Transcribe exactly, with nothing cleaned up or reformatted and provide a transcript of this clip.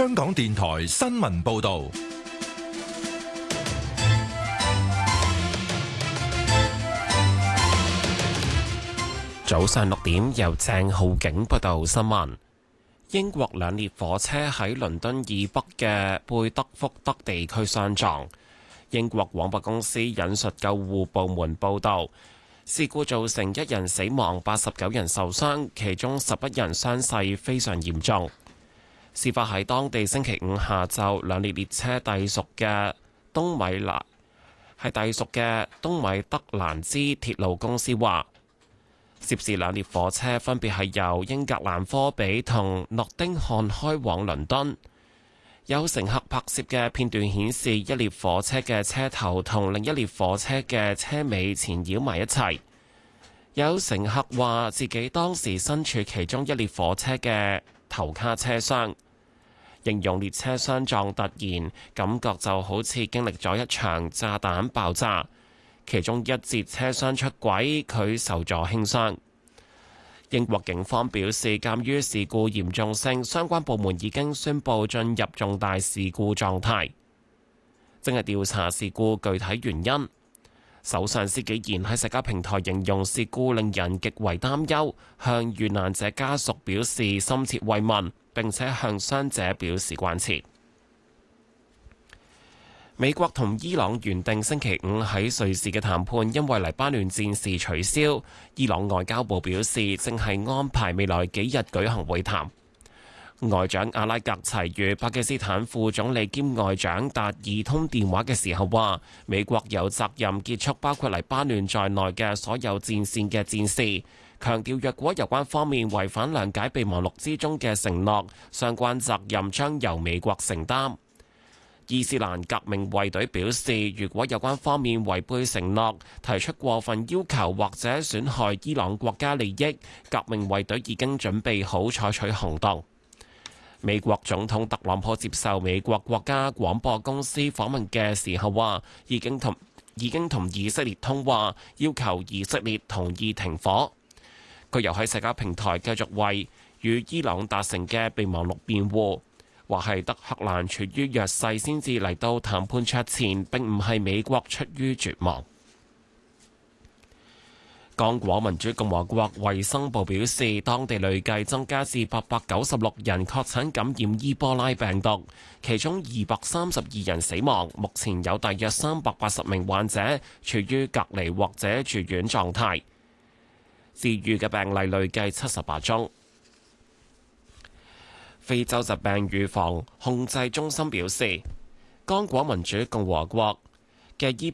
香港電台新聞報道。 早上六點，由鄭浩景報道新聞。英國兩列火車喺倫敦以北嘅貝德福德地區相撞。英國廣播公司引述救護部門報道，事故造成一人死亡，八十九人受傷，其中十一人傷勢非常嚴重。事發喺當地星期五下晝，兩列列車隸屬嘅東米蘭係隸屬嘅東米德蘭茲鐵路公司話，涉事兩列火車分別係由英格蘭科比同諾丁漢開往倫敦。有乘客拍攝嘅片段顯示，一列火車嘅車頭同另一列火車嘅車尾纏繞埋一齊。有乘客話自己當時身處其中一列火車嘅頭卡車廂，形容列車相撞突然，感覺就好似經歷咗一場炸彈爆炸。其中一節車廂出軌，佢受咗輕傷。英國警方表示，鑑於事故嚴重性，相關部門已經宣布進入重大事故狀態，正係調查事故具體原因。首相施紀賢喺社交平台形容事故令人極為擔憂，向遇難者家屬表示深切慰問，並且向傷者表示關切。美國同伊朗原定星期五喺瑞士嘅談判因為黎巴嫩戰事取消，伊朗外交部表示正係安排未來幾日舉行會談。外長阿拉格齊與巴基斯坦副總理兼外長達爾通電話嘅時候話，美國有責任結束包括黎巴嫩在內嘅所有戰線嘅戰事，強調若果有關方面違反諒解備忘錄之中嘅承諾，相關責任將由美國承擔。伊斯蘭革命衛隊表示，如果有關方面違背承諾，提出過分要求或者損害伊朗國家利益，革命衛隊已經準備好採取行動。美國總統特朗普接受美國國家廣播公司訪問嘅時候話，已經同已經同以色列通話，要求以色列同意停火。佢又喺社交平台繼續為與伊朗達成嘅備忘錄辯護，話係德黑蘭處於弱勢先至嚟到談判桌前，並唔係美國出於絕望。剛果民主共和國衛生部表示，當地累計增加至八百九十六人確診感染伊波拉病毒，其中二百三十二人死亡。目前有大約三百八十名患者處於隔離或者住院狀態，治癒嘅病例累計七十八宗。非洲疾病預防控制中心表示，剛果民主共和國嘅伊